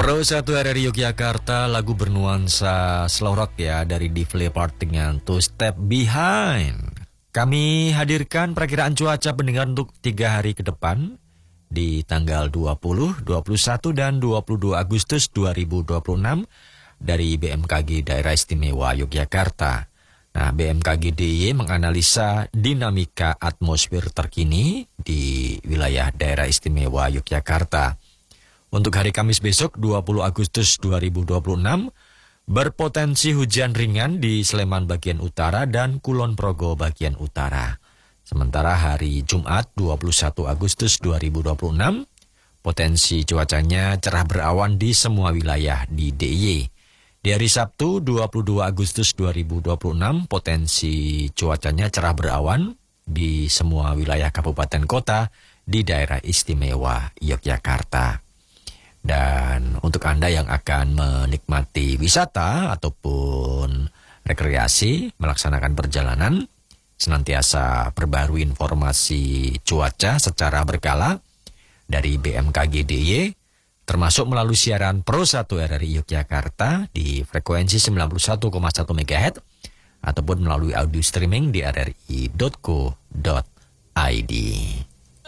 Pro 1 RRI Yogyakarta, lagu bernuansa slow rock ya dari Def Leppard dengan Two Step Behind. Kami hadirkan perakiraan cuaca pendengar untuk 3 hari ke depan di tanggal 20, 21 dan 22 Agustus 2026 dari BMKG Daerah Istimewa Yogyakarta. Nah, BMKG DIY menganalisa dinamika atmosfer terkini di wilayah Daerah Istimewa Yogyakarta. Untuk hari Kamis besok 20 Agustus 2026, berpotensi hujan ringan di Sleman bagian utara dan Kulon Progo bagian utara. Sementara hari Jumat 21 Agustus 2026, potensi cuacanya cerah berawan di semua wilayah di DIY. Di hari Sabtu 22 Agustus 2026, potensi cuacanya cerah berawan di semua wilayah kabupaten kota di Daerah Istimewa Yogyakarta. Dan untuk Anda yang akan menikmati wisata ataupun rekreasi, melaksanakan perjalanan, senantiasa perbarui informasi cuaca secara berkala dari BMKG DIY, termasuk melalui siaran Pro 1 RRI Yogyakarta di frekuensi 91,1 MHz ataupun melalui audio streaming di rri.co.id.